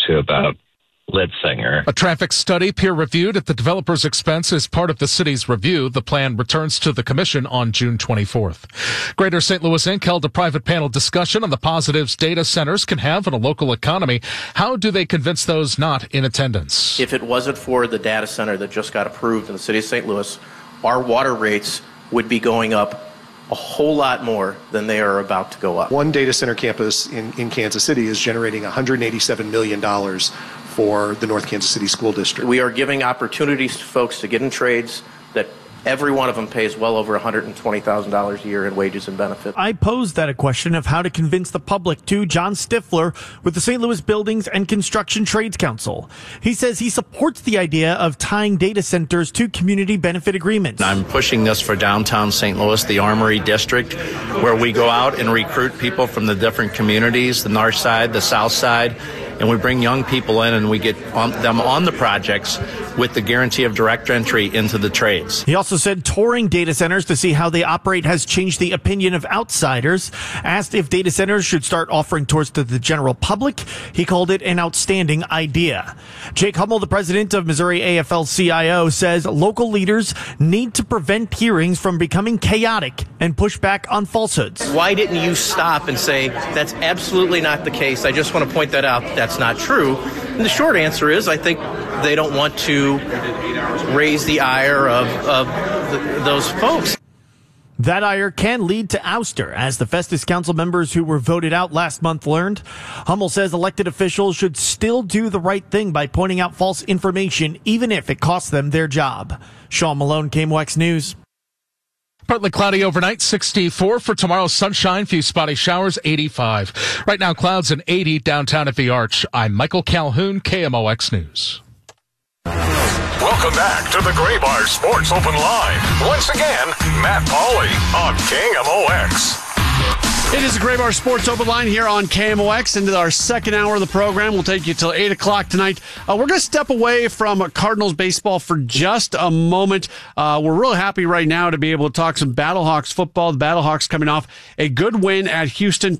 to about lead singer. A traffic study peer-reviewed at the developer's expense is part of the city's review. The plan returns to the commission on June 24th. Greater St. Louis Inc. held a private panel discussion on the positives data centers can have on a local economy. How do they convince those not in attendance? If it wasn't for the data center that just got approved in the city of St. Louis, our water rates would be going up a whole lot more than they are about to go up. One data center campus in Kansas City is generating $187 million for the North Kansas City School District. We are giving opportunities to folks to get in trades that every one of them pays well over $120,000 a year in wages and benefits. I posed that a question of how to convince the public to John Stifler with the St. Louis Buildings and Construction Trades Council. He says he supports the idea of tying data centers to community benefit agreements. I'm pushing this for downtown St. Louis, the Armory District, where we go out and recruit people from the different communities, the north side, the south side, and we bring young people in and we get them on the projects with the guarantee of direct entry into the trades. He also said touring data centers to see how they operate has changed the opinion of outsiders. Asked if data centers should start offering tours to the general public, he called it an outstanding idea. Jake Hummel, the president of Missouri AFL-CIO, says local leaders need to prevent hearings from becoming chaotic and push back on falsehoods. Why didn't you stop and say, that's absolutely not the case? I just want to point that out. That's not true. And the short answer is, I think they don't want to raise the ire of those folks. That ire can lead to ouster, as the Festus Council members who were voted out last month learned. Hummel says elected officials should still do the right thing by pointing out false information, even if it costs them their job. Sean Malone, KMOX News. Partly cloudy overnight, 64. For tomorrow, sunshine, few spotty showers, 85. Right now, clouds and 80 downtown at the Arch. I'm Michael Calhoun, KMOX News. Welcome back to the Graybar Sports Open Line. Once again, Matt Pauley on KMOX. It is the Graybar Sports Open Line here on KMOX. Into our second hour of the program. We'll take you till 8 o'clock tonight. We're going to step away from Cardinals baseball for just a moment. We're real happy right now to be able to talk some Battlehawks football. The Battlehawks coming off a good win at Houston,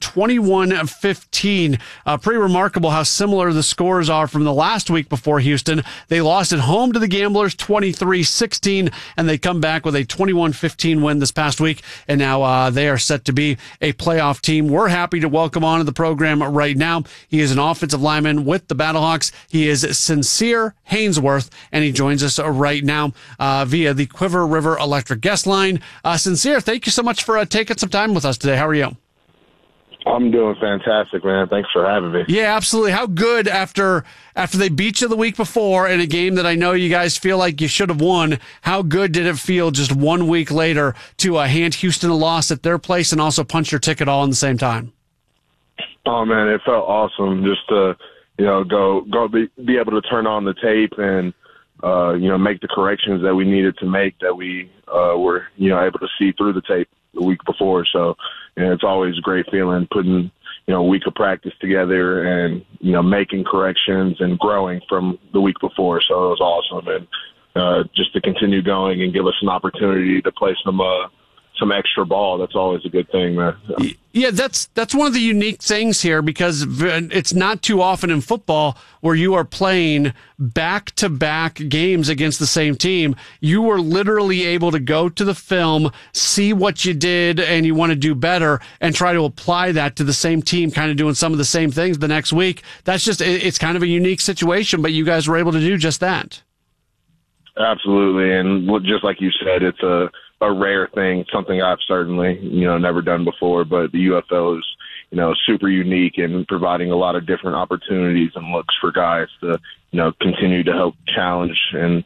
21-15. Pretty remarkable how similar the scores are from the last week before Houston. They lost at home to the Gamblers, 23-16, and they come back with a 21-15 win this past week, and now they are set to be a playoff team. We're happy to welcome onto the program right now. He is an offensive lineman with the Battlehawks. He is Sincere Hainsworth, and he joins us right now via the Quiver River Electric guest line. Sincere, thank you so much for taking some time with us today. How are you? I'm doing fantastic, man. Thanks for having me. Yeah, absolutely. How good after they beat you the week before in a game that I know you guys feel like you should have won, how good did it feel just 1 week later to hand Houston a loss at their place and also punch your ticket all in the same time? Oh, man, it felt awesome just to, go be able to turn on the tape and, make the corrections that we needed to make that we were, able to see through the tape the week before. So, it's always a great feeling putting, a week of practice together and, making corrections and growing from the week before. So it was awesome. And just to continue going and give us an opportunity to play some extra ball, that's always a good thing, man. Yeah, that's one of the unique things here, because it's not too often in football where you are playing back-to-back games against the same team. You were literally able to go to the film, see what you did and you want to do better, and try to apply that to the same team, kind of doing some of the same things the next week. It's kind of a unique situation, but you guys were able to do just that. Absolutely, and just like you said, it's a rare thing, something I've certainly, never done before, but the UFL is, super unique and providing a lot of different opportunities and looks for guys to, continue to help challenge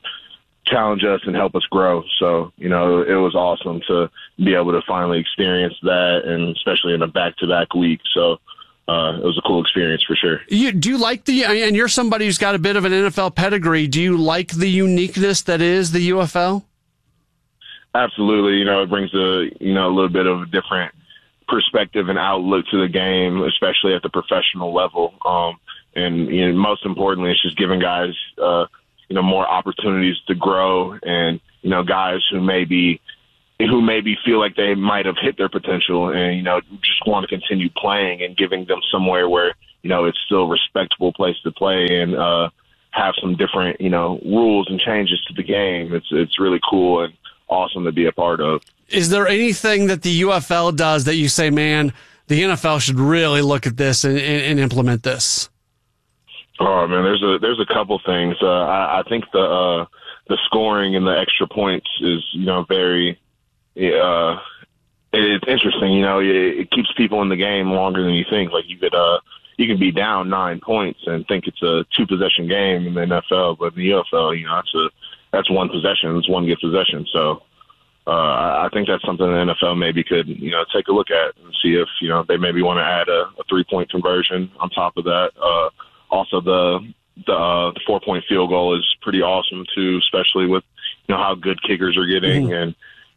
us and help us grow. So, it was awesome to be able to finally experience that, and especially in a back-to-back week. So, it was a cool experience for sure. Do you like and you're somebody who's got a bit of an NFL pedigree, do you like the uniqueness that is the UFL? Absolutely. It brings a little bit of a different perspective and outlook to the game, especially at the professional level. And most importantly, it's just giving guys, more opportunities to grow, and, guys who maybe feel like they might have hit their potential and, just want to continue playing, and giving them somewhere where, it's still a respectable place to play and have some different, rules and changes to the game. It's really cool and awesome to be a part of. Is there anything that the UFL does that you say, man, the NFL should really look at this and implement this? Oh man, there's a couple things. I think the scoring and the extra points is very it's interesting. It keeps people in the game longer than you think. Like you can be down 9 points and think it's a 2-possession game in the NFL, but in the UFL, that's one possession, it's one good possession. So I think that's something the NFL maybe could take a look at and see if they maybe want to add a 3-point conversion on top of that. Also, the 4-point field goal is pretty awesome too, especially with how good kickers are getting, and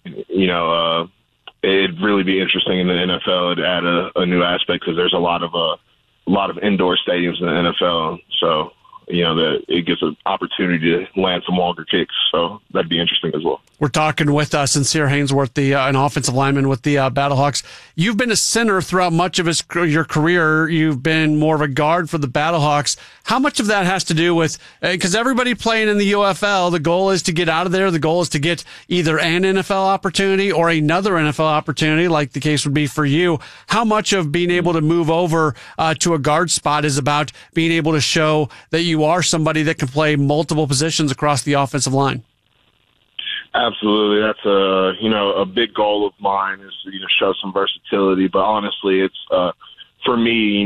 it'd really be interesting in the NFL to add a new aspect because there's a lot of indoor stadiums in the NFL, so that it gives an opportunity to land some longer kicks. So that'd be interesting as well. We're talking with Sincere Haynesworth, an offensive lineman with the Battlehawks. You've been a center throughout much of your career. You've been more of a guard for the Battlehawks. How much of that has to do with, because everybody playing in the UFL, the goal is to get out of there. The goal is to get either an NFL opportunity or another NFL opportunity, like the case would be for you. How much of being able to move over to a guard spot is about being able to show that you are somebody that can play multiple positions across the offensive line? Absolutely. That's a big goal of mine is to, show some versatility. But honestly, it's, for me,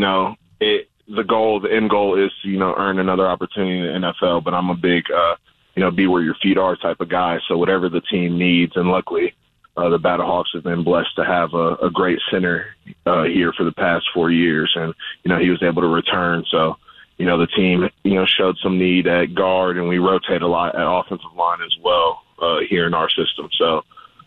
the end goal is to, earn another opportunity in the NFL. But I'm a big, be where your feet are type of guy. So whatever the team needs, and luckily, the Battlehawks have been blessed to have a great center here for the past 4 years. And, he was able to return. So, the team, showed some need at guard, and we rotate a lot at offensive line as well here in our system. So,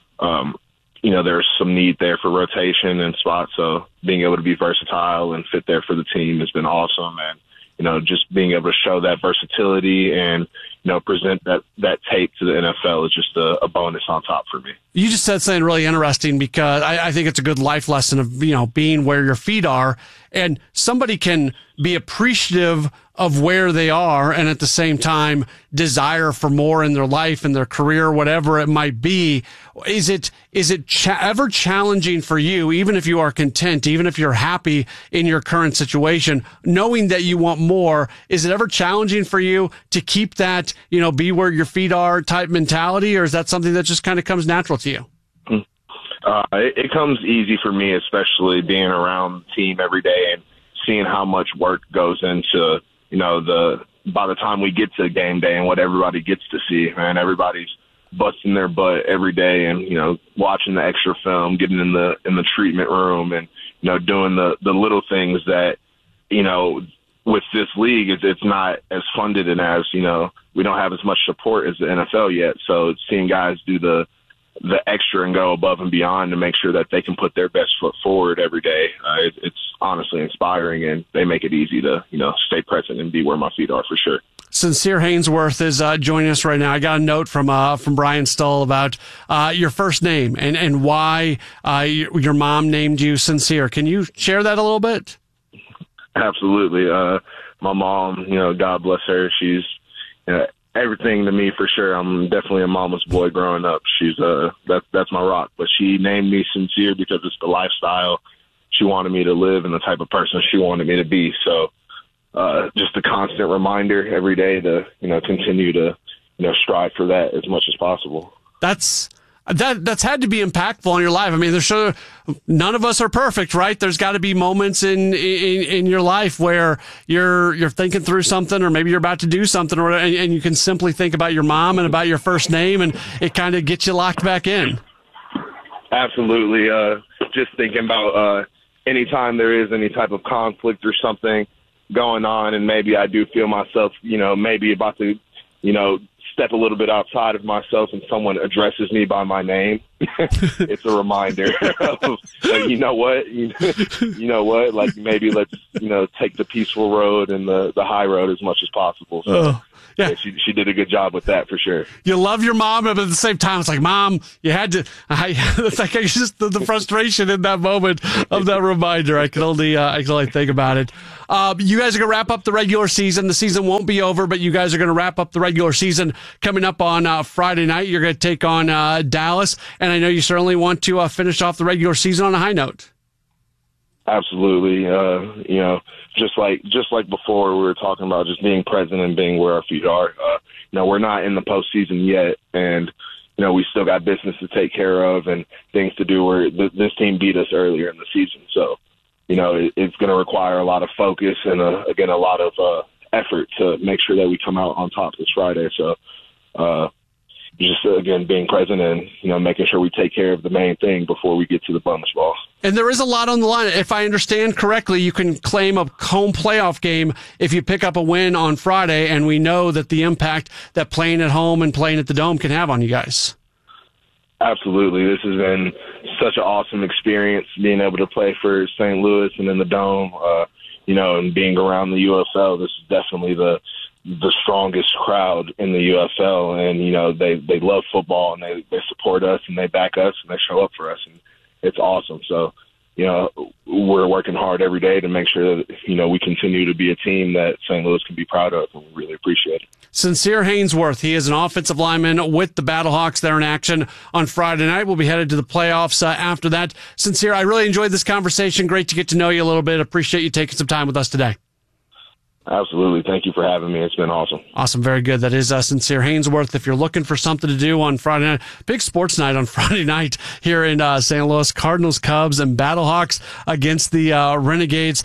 there's some need there for rotation and spots. So being able to be versatile and fit there for the team has been awesome. And, just being able to show that versatility and, present that tape to the NFL is just a bonus on top for me. You just said something really interesting because I think it's a good life lesson of, being where your feet are, and somebody can be appreciative of where they are and at the same time desire for more in their life and their career, whatever it might be. Is it ever challenging for you, even if you are content, even if you're happy in your current situation, knowing that you want more? Is it ever challenging for you to keep that, be where your feet are type mentality, or is that something that just kind of comes natural to you? It comes easy for me, especially being around the team every day and seeing how much work goes into, by the time we get to game day and what everybody gets to see, man, everybody's busting their butt every day and, watching the extra film, getting in the treatment room and, doing the little things that, with this league, it's not as funded and as, we don't have as much support as the NFL yet. So seeing guys do the extra and go above and beyond to make sure that they can put their best foot forward every day. It's honestly inspiring, and they make it easy to, stay present and be where my feet are for sure. Sincere Haynesworth is joining us right now. I got a note from Brian Stull about your first name and why your mom named you Sincere. Can you share that a little bit? Absolutely. My mom, God bless her. She's everything to me for sure. I'm definitely a mama's boy growing up. She's that's my rock. But she named me Sincere because it's the lifestyle she wanted me to live and the type of person she wanted me to be. So just a constant reminder every day to continue to strive for that as much as possible. That's had to be impactful in your life. I mean, there's sure none of us are perfect, right? There's got to be moments in your life where you're thinking through something, or maybe you're about to do something, and you can simply think about your mom and about your first name, and it kind of gets you locked back in. Absolutely. Just thinking about anytime there is any type of conflict or something going on, and maybe I do feel myself, maybe about to, step a little bit outside of myself, and someone addresses me by my name, it's a reminder of, you know what, like maybe let's, take the peaceful road and the high road as much as possible. So yeah, she did a good job with that for sure. You love your mom, but at the same time, it's like, Mom, you had to. It's like just the frustration in that moment of that reminder. I can only think about it. You guys are going to wrap up the regular season. The season won't be over, but you guys are going to wrap up the regular season coming up on Friday night. You're going to take on Dallas, and I know you certainly want to finish off the regular season on a high note. Absolutely. Just like before, we were talking about just being present and being where our feet are. We're not in the postseason yet, and we still got business to take care of and things to do. Where this team beat us earlier in the season, so it's going to require a lot of focus and a lot of effort to make sure that we come out on top this Friday. So just again being present and making sure we take care of the main thing before we get to the bonus ball. And there is a lot on the line. If I understand correctly, you can claim a home playoff game if you pick up a win on Friday, and we know that the impact that playing at home and playing at the Dome can have on you guys. Absolutely. This has been such an awesome experience, being able to play for St. Louis and in the Dome, and being around the UFL. This is definitely the strongest crowd in the UFL, and they love football, and they support us and they back us and they show up for us, and it's awesome. So we're working hard every day to make sure that we continue to be a team that St. Louis can be proud of, and we really appreciate it. Sincere Haynesworth, he is an offensive lineman with the Battlehawks. They're in action on Friday night. We'll be headed to the playoffs after that. Sincere, I really enjoyed this conversation. Great to get to know you a little bit. Appreciate you taking some time with us today. Absolutely. Thank you for having me. It's been awesome. Awesome. Very good. That is Sincere Haynesworth. If you're looking for something to do on Friday night, big sports night on Friday night here in St. Louis. Cardinals, Cubs, and Battlehawks against the Renegades.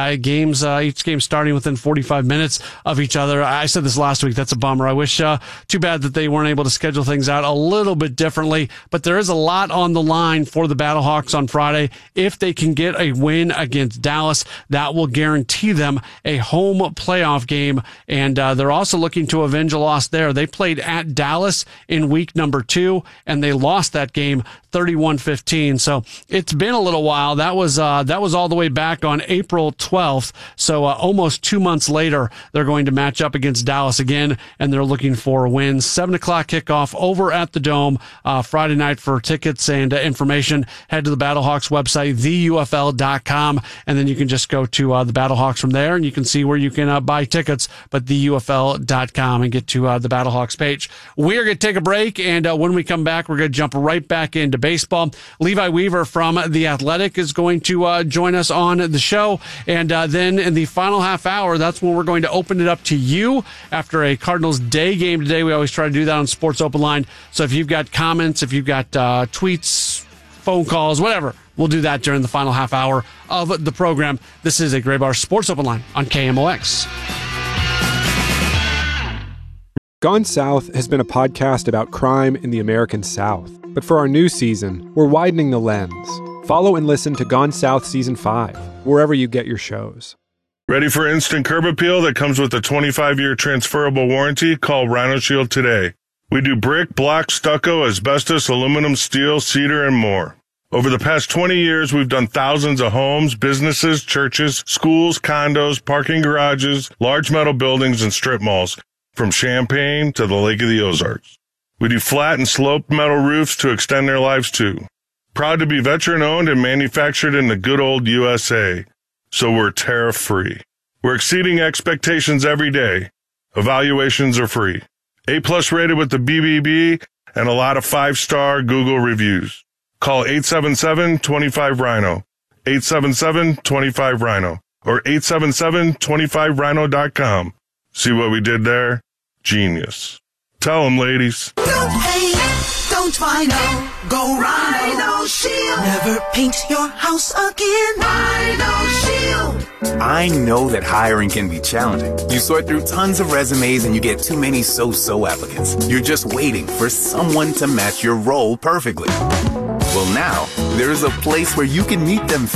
Each game starting within 45 minutes of each other. I said this last week. That's a bummer. I wish, too bad that they weren't able to schedule things out a little bit differently, but there is a lot on the line for the Battlehawks on Friday. If they can get a win against Dallas, that will guarantee them a home playoff game, and they're also looking to avenge a loss there. They played at Dallas in week number 2, and they lost that game 31-15. So it's been a little while. That was all the way back on April 12th. So almost 2 months later, they're going to match up against Dallas again, and they're looking for a win. 7 o'clock kickoff over at the Dome Friday night. For tickets and information, head to the Battlehawks website, theufl.com, and then you can just go to the Battlehawks from there, and you can see where you can buy tickets, but theufl.com, and get to the Battlehawks page. We're going to take a break, and when we come back, we're going to jump right back into baseball. Levi Weaver from The Athletic is going to join us on the show, and then in the final half hour, that's when we're going to open it up to you after a Cardinals day game today. We always try to do that on Sports Open Line, so if you've got comments, if you've got tweets, phone calls, whatever, we'll do that during the final half hour of the program. This is a Gray Bar Sports Open Line on KMOX. Gone South has been a podcast about crime in the American South. But for our new season, we're widening the lens. Follow and listen to Gone South Season 5, wherever you get your shows. Ready for instant curb appeal that comes with a 25-year transferable warranty? Call Rhino Shield today. We do brick, block, stucco, asbestos, aluminum, steel, cedar, and more. Over the past 20 years, we've done thousands of homes, businesses, churches, schools, condos, parking garages, large metal buildings, and strip malls, from Champaign to the Lake of the Ozarks. We do flat and sloped metal roofs to extend their lives too. Proud to be veteran-owned and manufactured in the good old USA, so we're tariff-free. We're exceeding expectations every day. Evaluations are free. A+ rated with the BBB and a lot of 5-star Google reviews. Call 877-25-RHINO, 877-25-RHINO, or 877-25rhino.com. See what we did there? Genius. Tell them, ladies. Don't hate, don't Rhino, go Rhino Shield. Never paint your house again. Rhino Shield. I know that hiring can be challenging. You sort through tons of resumes and you get too many so-so applicants. You're just waiting for someone to match your role perfectly. Well, now, there is a place where you can meet them